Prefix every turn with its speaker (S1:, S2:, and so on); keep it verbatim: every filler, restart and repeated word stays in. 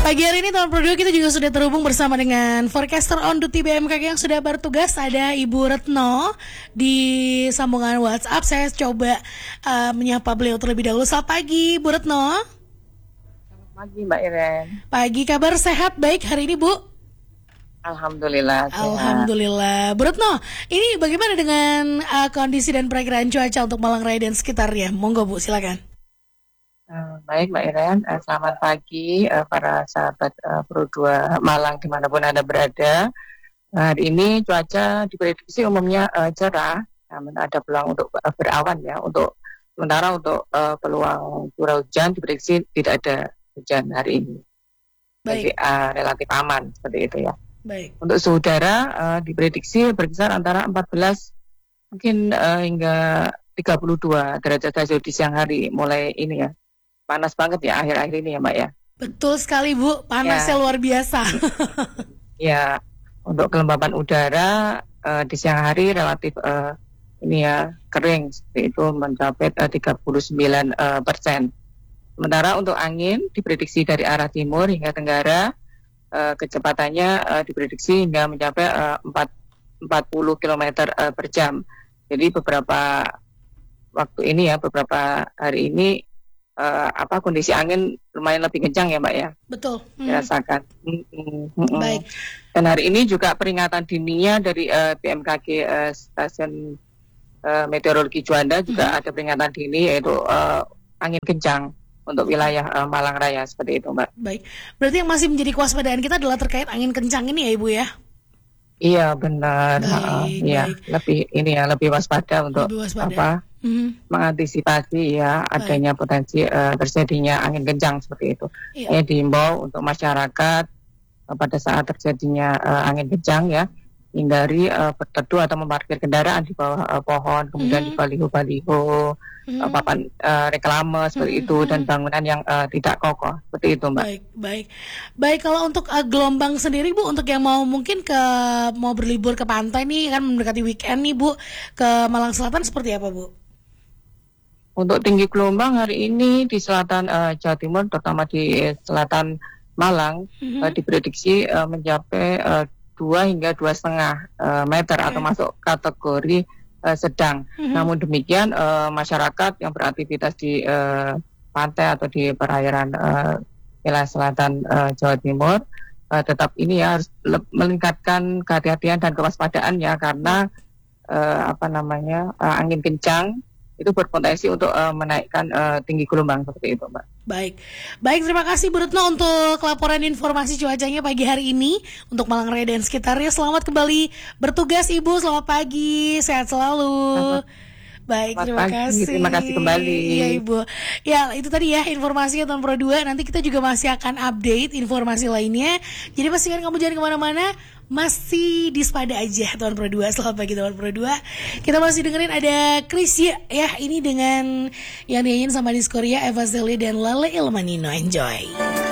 S1: Pagi hari ini tahun Pro dua kita juga sudah terhubung bersama dengan forecaster on duty B M K G yang sudah bertugas. Ada Ibu Retno di sambungan WhatsApp. Saya coba uh, menyapa beliau terlebih dahulu. Selamat pagi Bu Retno.
S2: Selamat pagi Mbak Iren.
S1: Pagi, kabar sehat baik hari ini Bu?
S2: Alhamdulillah.
S1: Alhamdulillah. Bu Retno, ini bagaimana dengan uh, kondisi dan perakiraan cuaca untuk Malang Raya dan sekitarnya? Monggo Bu, silakan.
S2: Uh, baik Mbak Iren, uh, selamat pagi uh, para sahabat uh, Pro dua Malang dimanapun Anda berada. Uh, hari ini cuaca diprediksi umumnya uh, cerah, namun ada peluang untuk uh, berawan ya. Untuk sementara untuk uh, peluang curah hujan diprediksi tidak ada hujan hari ini. Jadi uh, relatif aman seperti itu ya.
S1: Baik.
S2: Untuk suhu udara uh, diprediksi berkisar antara empat belas mungkin uh, hingga tiga puluh dua derajat Celcius di siang hari, mulai ini ya. Panas banget ya akhir-akhir ini ya Mbak ya.
S1: Betul sekali Bu, panasnya ya. Luar biasa.
S2: Ya, untuk kelembaban udara uh, di siang hari relatif uh, ini ya kering, seperti itu mencapai uh, tiga puluh sembilan persen. Sementara untuk angin diprediksi dari arah timur hingga tenggara, uh, kecepatannya uh, diprediksi hingga mencapai uh, empat puluh kilometer uh, per jam. Jadi beberapa waktu ini ya, beberapa hari ini Uh, apa kondisi angin lumayan lebih kencang ya Mbak ya.
S1: Betul. Hmm.
S2: Dirasakan. Hmm, hmm, hmm.
S1: Baik.
S2: Dan hari ini juga peringatan dininya dari uh, B M K G uh, Stasiun uh, Meteorologi Juanda juga hmm. ada peringatan dini yaitu uh, angin kencang untuk wilayah uh, Malang Raya seperti itu Mbak.
S1: Baik. Berarti yang masih menjadi kewaspadaan kita adalah terkait angin kencang ini ya Ibu ya.
S2: Iya benar.
S1: Baik,
S2: uh, ya lebih ini ya lebih waspada untuk
S1: lebih waspada.
S2: apa?
S1: Mm-hmm.
S2: Mengantisipasi ya adanya Baik. potensi uh, terjadinya angin kencang seperti itu. Iya. Ini diimbau untuk masyarakat uh, pada saat terjadinya uh, angin kencang ya hindari uh, berteduh atau memarkir kendaraan di bawah uh, pohon, kemudian mm-hmm. di baliho-baliho, mm-hmm. uh, papan uh, reklame seperti mm-hmm. itu dan bangunan yang uh, tidak kokoh seperti itu Mbak.
S1: Baik, baik, baik. Kalau untuk uh, gelombang sendiri Bu, untuk yang mau mungkin ke mau berlibur ke pantai nih kan mendekati weekend nih Bu, ke Malang Selatan seperti apa Bu?
S2: Untuk tinggi gelombang hari ini di selatan uh, Jawa Timur, terutama di selatan Malang, mm-hmm. uh, diprediksi uh, mencapai uh, dua hingga dua setengah uh, meter okay. atau masuk kategori uh, sedang. Mm-hmm. Namun demikian uh, masyarakat yang beraktivitas di uh, pantai atau di perairan uh, wilayah selatan uh, Jawa Timur uh, tetap ini ya harus le- meningkatkan kehati-hatian dan kewaspadaan ya karena uh, apa namanya uh, angin kencang itu berpotensi untuk uh, menaikkan uh, tinggi gelombang seperti itu Mbak.
S1: Baik, baik terima kasih Bu Retno untuk laporan informasi cuacanya pagi hari ini untuk Malang Raya dan sekitarnya. Selamat kembali bertugas Ibu, selamat pagi, sehat selalu. Selamat. Baik,
S2: Selamat
S1: terima
S2: pagi,
S1: kasih.
S2: Terima kasih kembali.
S1: Iya Ibu. Ya itu tadi ya informasinya tahun Pro dua. Nanti kita juga masih akan update informasi lainnya. Jadi pastikan kamu jangan kemana-mana. Masih di Spada aja Tuan Pro dua. Selamat pagi Tuan Pro dua. Kita masih dengerin ada Chris ya, ya ini dengan yang dinyanyiin sama Diskoria, Eva Zeli dan Lale Ilmanino. Enjoy.